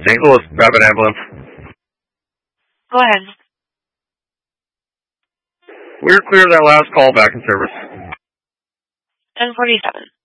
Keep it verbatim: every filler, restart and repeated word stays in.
Saint Louis, grab an ambulance. Go ahead. We're clear that last call back in service. ten forty-seven.